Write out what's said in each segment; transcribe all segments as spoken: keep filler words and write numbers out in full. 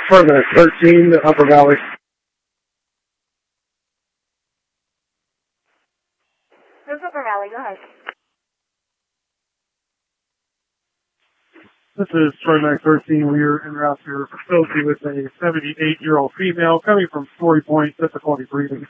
Further thirteen, Upper Valley. This is Upper Valley, go ahead. This is Troy Mac thirteen. We are en route to your facility with a seventy-eight-year-old female coming from Story Point, difficulty breathing.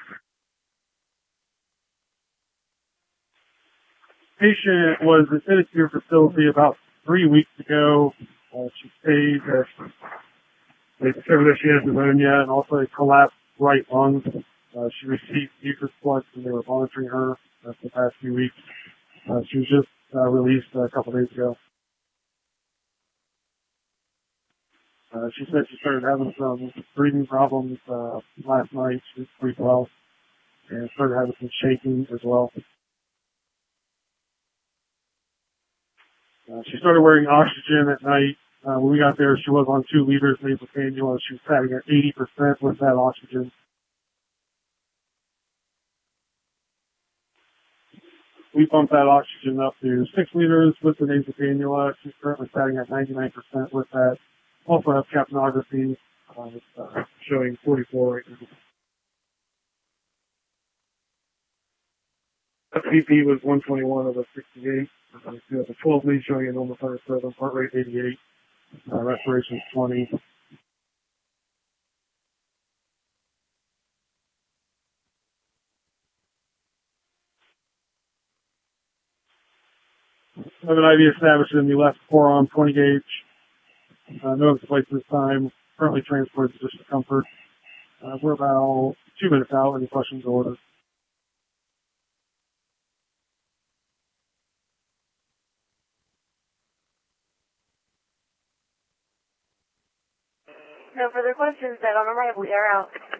Patient was admitted to your facility about three weeks ago. Uh, she stayed. Uh, they discovered that she has pneumonia and also a collapsed right lung. Uh, she received mucus plugs and they were monitoring her uh, for the past few weeks. Uh, she was just uh, released uh, a couple days ago. Uh, she said she started having some breathing problems uh, last night. She didn't sleep well and started having some shaking as well. Uh, she started wearing oxygen at night. Uh, when we got there, she was on two liters nasal cannula. She was having at eighty percent with that oxygen. We bumped that oxygen up to six liters with the nasal cannula. She's currently sitting at ninety-nine percent with that. Also have capnography uh, uh, showing forty-four right now. B P was one twenty-one over sixty-eight. Uh, she has a twelve lead showing a normal heart rhythm, heart rate eighty-eight, uh, respiration twenty. I have an I V established in the left forearm, twenty gauge. Uh, no place this time. Currently transported to just comfort. Uh, we're about two minutes out. Any questions or orders? No further questions, then on arrival, we are out.